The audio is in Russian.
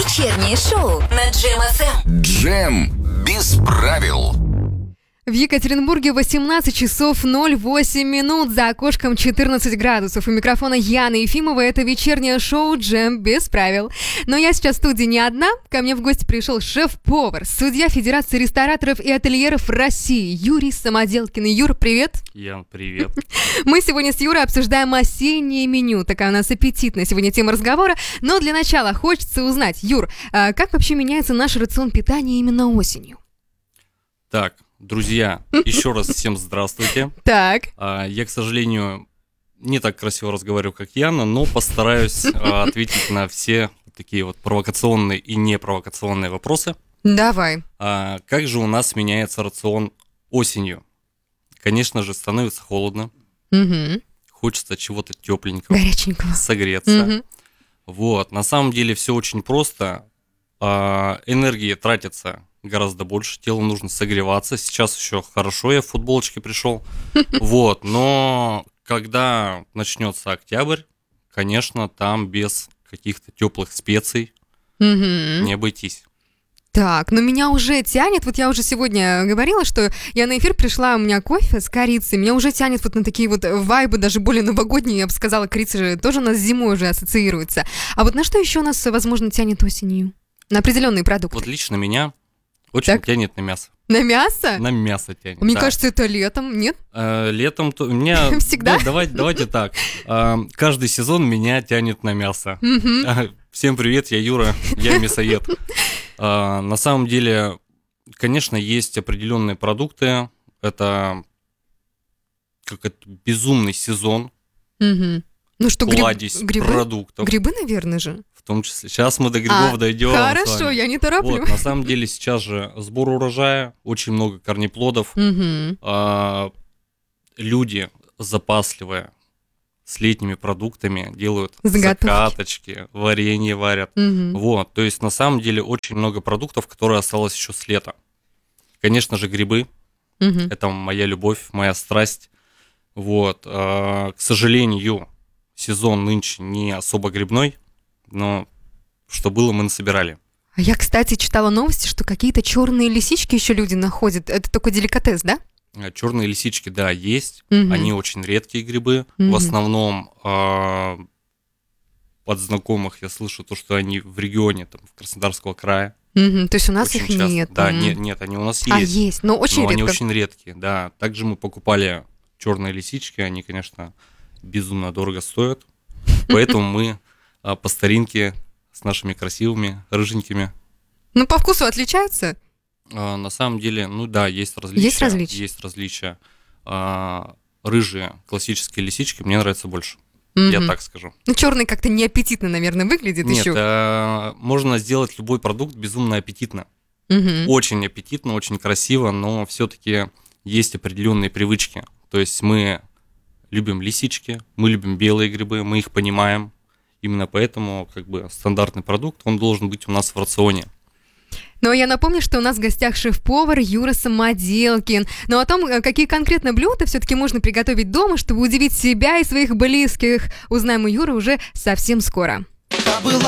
Вечернее шоу на Джем ФМ. Джем без правил. В Екатеринбурге 18 часов 08 минут, за окошком 14 градусов. У микрофона Яна Ефимова, это вечернее шоу «Джем без правил». Но я сейчас в студии не одна, ко мне в гости пришел шеф-повар, судья Федерации рестораторов и ательеров России Юрий Самоделкин. Юр, привет! Ян, привет! Мы сегодня с Юрой обсуждаем осеннее меню, такая у нас аппетитная сегодня тема разговора. Но для начала хочется узнать, Юр, как вообще меняется наш рацион питания именно осенью? Так, друзья, еще раз всем здравствуйте. Так. Я, к сожалению, не так красиво разговариваю, как Яна, но постараюсь ответить на все такие вот провокационные и непровокационные вопросы. Давай. Как же у нас меняется рацион осенью? Конечно же, становится холодно. Угу. Хочется чего-то тепленького. Горяченького. Согреться. Угу. Вот, на самом деле все очень просто. Энергии тратится гораздо больше, телу нужно согреваться. Сейчас еще хорошо, я в футболочке пришел. Вот, но когда начнется октябрь, конечно, там без каких-то теплых специй не обойтись. Так, но меня уже тянет, вот я уже сегодня говорила, что я на эфир пришла, у меня кофе с корицей, меня уже тянет вот на такие вот вайбы, даже более новогодние, я бы сказала, корица же тоже у нас с зимой уже ассоциируется. А вот на что еще у нас, возможно, тянет осенью? На определенные продукты? Вот лично меня очень тянет на мясо. На мясо? На мясо тянет. Мне кажется, это летом, нет? Летом у меня... Всегда? Давайте так. Каждый сезон меня тянет на мясо. Всем привет, я Юра, я мясоед. На самом деле, конечно, есть определенные продукты. Это безумный сезон. Ну что, кладезь грибы? Продуктов. Грибы, наверное же. В том числе. Сейчас мы до грибов дойдем. Хорошо, я не тороплю. Вот, на самом деле сейчас же сбор урожая, очень много корнеплодов. Люди запасливые с летними продуктами делают закаточки, варенье варят. Вот, то есть на самом деле очень много продуктов, которые осталось еще с лета. Конечно же, грибы. Это моя любовь, моя страсть. Вот, к сожалению, сезон нынче не особо грибной, но что было, мы насобирали. А я, кстати, читала новости, что какие-то черные лисички еще люди находят. Это такой деликатес, да? Черные лисички, да, есть. Они очень редкие грибы. В основном от знакомых я слышу то, что они в регионе, там, в Краснодарского края. То есть у нас очень их часто. нет. Да, нет, они у нас есть. Есть, но очень редко. Они очень редкие, да. Также мы покупали черные лисички, они, конечно, безумно дорого стоят. Поэтому мы по старинке с нашими красивыми, рыженькими. Ну, по вкусу отличаются? На самом деле, ну да, есть различия. Есть различия. Рыжие классические лисички мне нравятся больше. Я так скажу. Ну, черный как-то неаппетитно, наверное, выглядит еще. Нет, можно сделать любой продукт безумно аппетитно. Очень аппетитно, очень красиво, но все-таки есть определенные привычки. То есть мы любим лисички, мы любим белые грибы, мы их понимаем. Именно поэтому как бы стандартный продукт, он должен быть у нас в рационе. Ну, а я напомню, что у нас в гостях шеф-повар Юра Самоделкин. Но о том, какие конкретно блюда все-таки можно приготовить дома, чтобы удивить себя и своих близких, узнаем у Юры уже совсем скоро.